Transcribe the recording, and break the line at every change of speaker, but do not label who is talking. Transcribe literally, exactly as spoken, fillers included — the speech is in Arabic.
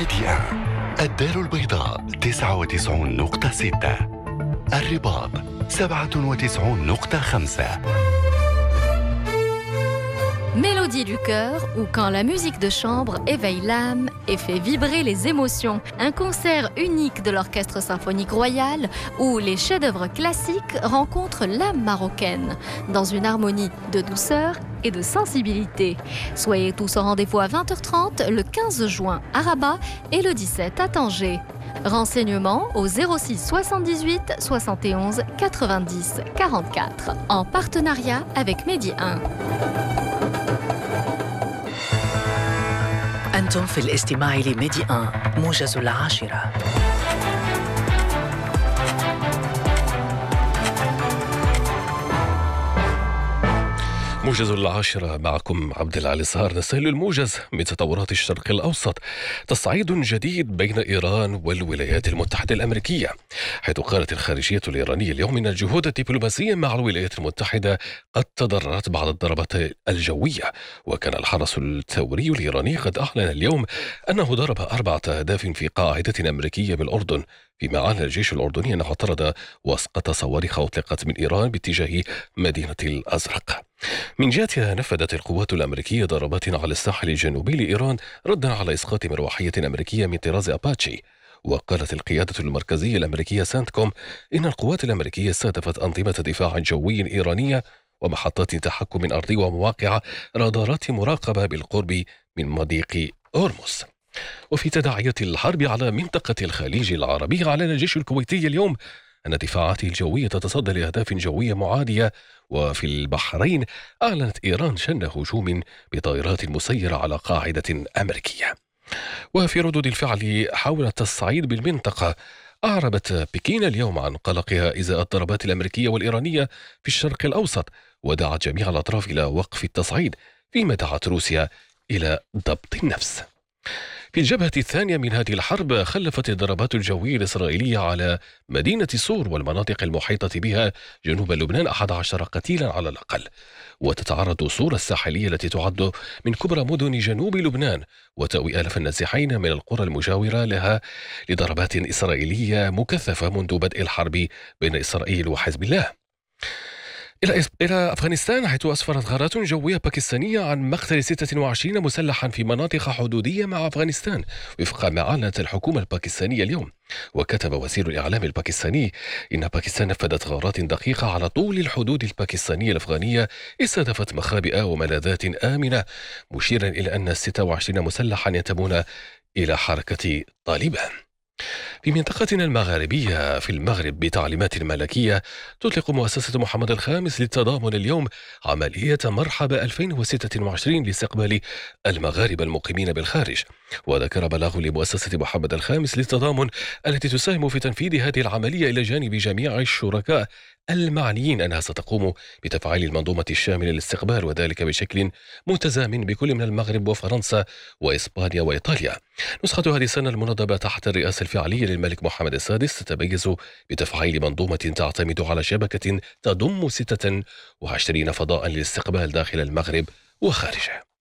ميديا الدار البيضاء تسعة وتسعون نقطة ستة، الرباط سبعة وتسعون نقطة خمسة.
Mélodie du cœur, ou quand la musique de chambre éveille l'âme et fait vibrer les émotions. Un concert unique de l'Orchestre symphonique royal où les chefs-d'œuvre classiques rencontrent l'âme marocaine dans une harmonie de douceur et de sensibilité. Soyez tous au rendez-vous à vingt heures trente le quinze juin à Rabat et le dix-sept à Tanger. Renseignements au zéro six soixante-dix-huit soixante et onze quatre-vingt-dix quarante-quatre en partenariat avec Medi un.
أنتم في الاستماع لميدي آن موجز العاشرة.
موجز العاشرة معكم عبد العالي صهر. نستهل الموجز من تطورات الشرق الأوسط. تصعيد جديد بين إيران والولايات المتحدة الأمريكية، حيث قالت الخارجية الإيرانية اليوم إن الجهود الدبلوماسية مع الولايات المتحدة قد تضررت بعد الضربات الجوية. وكان الحرس الثوري الإيراني قد أعلن اليوم أنه ضرب أربعة أهداف في قاعدة أمريكية بالأردن، فيما أعلن الجيش الأردني أنه اعترض وسقط صواريخ أطلقت من إيران باتجاه مدينة الأزرق. من جهتها نفذت القوات الأمريكية ضربات على الساحل الجنوبي لإيران ردا على إسقاط مروحية أمريكية من طراز أباتشي. وقالت القيادة المركزية الأمريكية سانتكوم إن القوات الأمريكية استهدفت أنظمة دفاع جوي إيرانية ومحطات تحكم أرضي ومواقع رادارات مراقبة بالقرب من مضيق هرمز. وفي تداعيات الحرب على منطقة الخليج العربي، أعلن الجيش الكويتي اليوم أن دفاعاته الجوية تتصدى لأهداف جوية معادية. وفي البحرين أعلنت إيران شن هجوم بطائرات مسيرة على قاعدة أمريكية. وفي ردود الفعل حول التصعيد بالمنطقة، أعربت بكين اليوم عن قلقها إزاء الضربات الأمريكية والإيرانية في الشرق الأوسط، ودعت جميع الأطراف إلى وقف التصعيد، فيما دعت روسيا إلى ضبط النفس. في الجبهة الثانية من هذه الحرب، خلفت الضربات الجوية الإسرائيلية على مدينة صور والمناطق المحيطة بها جنوب لبنان أحد عشر قتيلا على الأقل. وتتعرض صور الساحلية التي تعد من كبرى مدن جنوب لبنان وتأوي آلاف النازحين من القرى المجاورة لها لضربات إسرائيلية مكثفة منذ بدء الحرب بين إسرائيل وحزب الله. إلى إلى أفغانستان، حيث أسفرت غارات جوية باكستانية عن مقتل ستة وعشرين مسلحا في مناطق حدودية مع أفغانستان، وفق ما أعلنت الحكومة الباكستانية اليوم. وكتب وزير الإعلام الباكستاني إن باكستان نفذت غارات دقيقة على طول الحدود الباكستانية الأفغانية استهدفت مخابئ وملاذات آمنة، مشيرا إلى أن ستة وعشرين مسلحا ينتمون إلى حركة طالبان. في منطقتنا المغاربية في المغرب، بتعليمات ملكية، تطلق مؤسسة محمد الخامس للتضامن اليوم عملية مرحبا ألفين وستة وعشرين لاستقبال المغاربة المقيمين بالخارج. وذكر بلاغ لمؤسسة محمد الخامس للتضامن التي تساهم في تنفيذ هذه العملية إلى جانب جميع الشركاء المعنيين أنها ستقوم بتفعيل المنظومة الشاملة للاستقبال، وذلك بشكل متزامن بكل من المغرب وفرنسا وإسبانيا وإيطاليا. نسخة هذه السنة المنظمة تحت الرئاسة الفعلية للملك محمد السادس تتميز بتفعيل منظومة تعتمد على شبكة تضم ستة وعشرين فضاء للاستقبال داخل المغرب وخارجه.